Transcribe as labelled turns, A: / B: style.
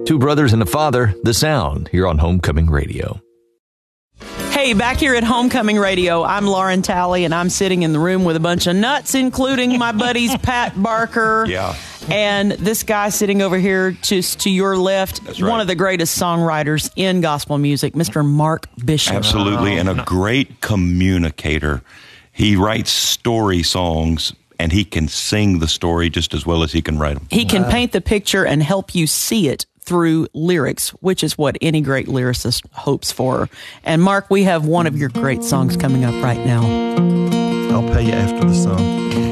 A: Two brothers and a father, The Sound, here on Homecoming Radio.
B: Hey, back here at Homecoming Radio, I'm Lauren Talley, and I'm sitting in the room with a bunch of nuts, including my buddies Pat Barker.
C: Yeah.
B: And this guy sitting over here just to your left,
C: That's right.
B: one of the greatest songwriters in gospel music, Mr. Mark Bishop.
C: Absolutely, and a great communicator. He writes story songs, and he can sing the story just as well as he can write them.
B: He can paint the picture and help you see it through lyrics, which is what any great lyricist hopes for. And Mark, we have one of your great songs coming up right now.
D: I'll pay you after the song.